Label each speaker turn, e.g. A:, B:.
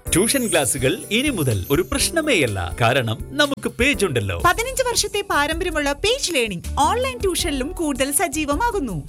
A: Tuition ക്ലാസുകൾ ഇനി മുതൽ ഒരു പ്രശ്നമേയല്ല. കാരണം നമുക്ക് പേജ് ഉണ്ടല്ലോ.
B: 15 വർഷത്തെ പാരമ്പര്യമുള്ള പേജ് ലേണിംഗ് ഓൺലൈൻ ട്യൂഷനിലും കൂടുതൽ സജീവമാകുന്നു.